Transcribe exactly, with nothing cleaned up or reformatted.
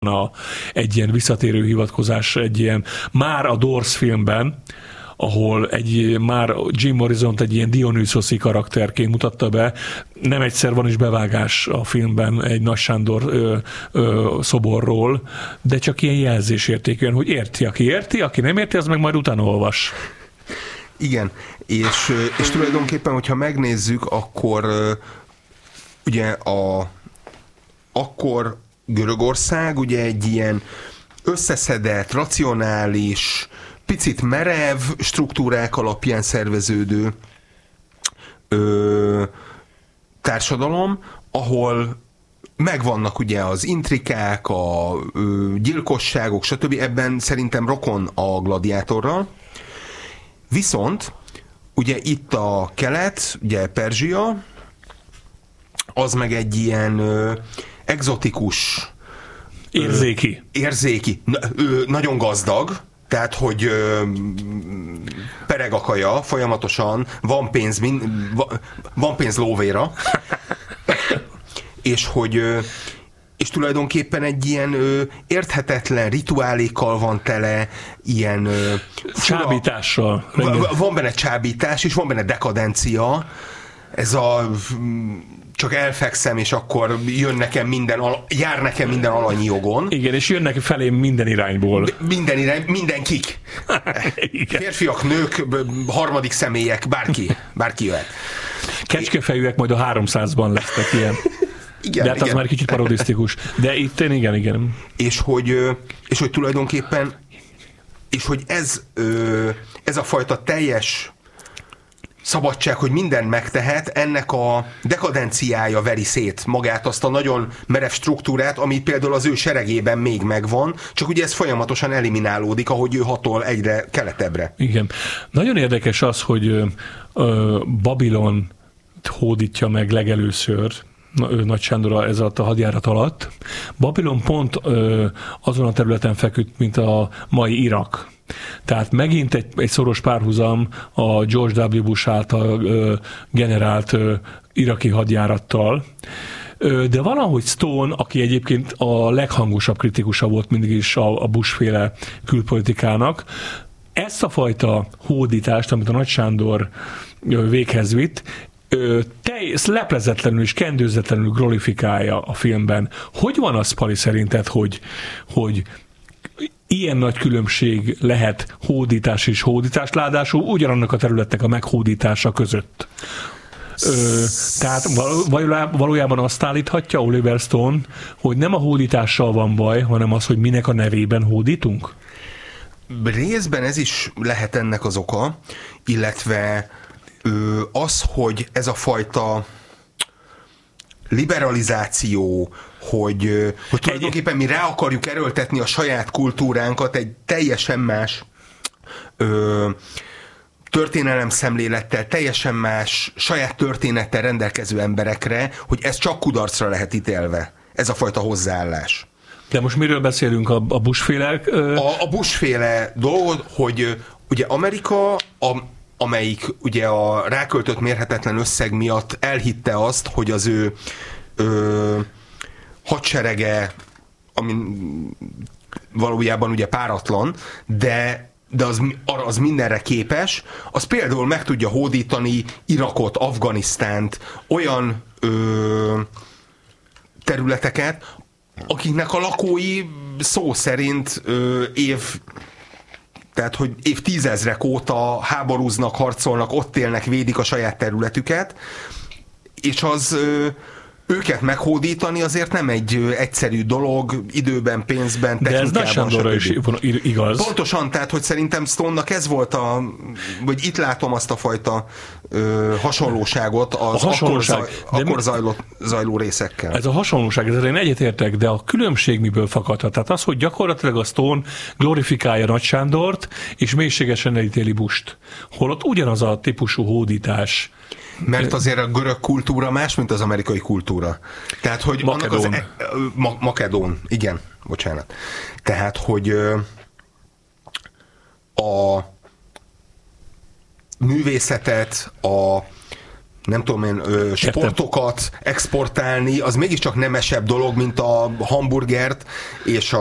a, egy ilyen visszatérő hivatkozás egy ilyen már a Doors filmben, ahol egy, már Jim Morrison egy ilyen Dionysoszi karakterként mutatta be. Nem egyszer van is bevágás a filmben egy Nagy Sándor ö, ö, szoborról, de csak ilyen jelzésértékűen, hogy érti, aki érti, aki nem érti, az meg majd utána olvas. Igen, és, és tulajdonképpen, hogyha megnézzük, akkor ugye a, akkor Görögország ugye egy ilyen összeszedett, racionális, picit merev struktúrák alapján szerveződő ö, társadalom, ahol megvannak ugye az intrikák, a ö, gyilkosságok, stb. Ebben szerintem rokon a Gladiátorral. Viszont ugye itt a kelet, ugye Perzsia, az meg egy ilyen ö, egzotikus, érzéki. Ö, érzéki, ö, nagyon gazdag, tehát, hogy ö, pereg a kaja folyamatosan, van pénz, min, van pénz lóvéra, és hogy ö, és tulajdonképpen egy ilyen ö, érthetetlen rituálékkal van tele, ilyen ö, csábítással. Fura, van benne csábítás, és van benne dekadencia. Ez a csak elfekszem, és akkor jön nekem minden, jár nekem minden alanyi jogon. Igen, és jön neki felém minden irányból. Minden irány, mindenkik. Férfiak, nők, harmadik személyek, bárki, bárki jöhet. Kecskefejűek majd a háromszázban lesznek ilyen. Igen, de hát igen. az már kicsit parodisztikus. De itt én igen, igen. És hogy, és hogy tulajdonképpen, és hogy ez, ez a fajta teljes szabadság, hogy minden megtehet, ennek a dekadenciája veri szét magát, azt a nagyon merev struktúrát, ami például az ő seregében még megvan, csak ugye ez folyamatosan eliminálódik, ahogy ő hatol egyre keletebbre. Igen. Nagyon érdekes az, hogy ö, Babilon hódítja meg legelőször Nagy Sándor ez alatt a hadjárat alatt. Babilon pont ö, azon a területen feküdt, mint a mai Irak. Tehát megint egy, egy szoros párhuzam a George W. Bush által ö, generált ö, iraki hadjárattal. Ö, de valahogy Stone, aki egyébként a leghangosabb kritikusa volt mindig is a, a Bush-féle külpolitikának, ezt a fajta hódítást, amit a Nagy Sándor ö, véghez vitt, teljes, leplezetlenül és kendőzetlenül glorifikálja a filmben. Hogy van az, Pali, szerinted, hogy, hogy ilyen nagy különbség lehet hódítás és hódítás, ráadásul ugyanannak a területnek a meghódítása között? Ö, tehát valójában azt állíthatja Oliver Stone, hogy nem a hódítással van baj, hanem az, hogy minek a nevében hódítunk? Részben ez is lehet ennek az oka, illetve az, hogy ez a fajta liberalizáció, hogy, hogy tulajdonképpen mi rá akarjuk erőltetni a saját kultúránkat egy teljesen más ö, történelem szemlélettel, teljesen más saját történettel rendelkező emberekre, hogy ez csak kudarcra lehet ítélve. Ez a fajta hozzáállás. De most miről beszélünk? A, a Bush-féle? Ö... A, a Bush-féle dolog, hogy ugye Amerika a amelyik ugye a ráköltött mérhetetlen összeg miatt elhitte azt, hogy az ő ö, hadserege, ami valójában ugye páratlan, de, de az, az mindenre képes, az például meg tudja hódítani Irakot, Afganisztánt, olyan ö, területeket, akiknek a lakói szó szerint ö, év tehát, hogy évtízezrek óta háborúznak, harcolnak, ott élnek, védik a saját területüket, és az ö, őket meghódítani azért nem egy egyszerű dolog, időben, pénzben, technikában. De ez Nagy Sándorra is igaz. Pontosan, tehát, hogy szerintem Stone-nak ez volt a, vagy itt látom azt a fajta ö, hasonlóságot az hasonlóság, akkor, zaj, akkor zajló, zajló részekkel. Ez a hasonlóság, ezzel én egyetértek, de a különbség miből fakadhat? Tehát az, hogy gyakorlatilag a Stone glorifikálja Nagy Sándort, és mélységesen elítéli Busht. Holott ugyanaz a típusú hódítás. Mert azért a görög kultúra más, mint az amerikai kultúra. Tehát, hogy Makedón. Annak az, ma, Makedón, igen, bocsánat. Tehát, hogy a művészetet, a nem tudom én, ö, sportokat exportálni, az mégiscsak nemesebb dolog, mint a hamburgert és